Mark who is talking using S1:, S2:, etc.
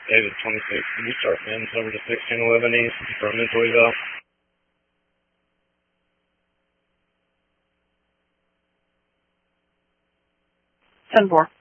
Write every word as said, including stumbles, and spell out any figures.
S1: David twenty-six, can you start bends over to sixteen eleven East for a mental eval?
S2: ten four.